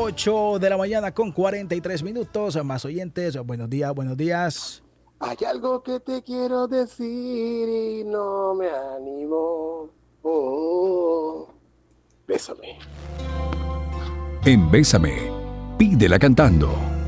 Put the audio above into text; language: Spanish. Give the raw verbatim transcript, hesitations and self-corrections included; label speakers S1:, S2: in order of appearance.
S1: ocho de la mañana con cuarenta y tres minutos. Más oyentes, buenos días, buenos días.
S2: Hay algo que te quiero decir y no me animo. Oh, bésame.
S3: En Bésame, pídela cantando.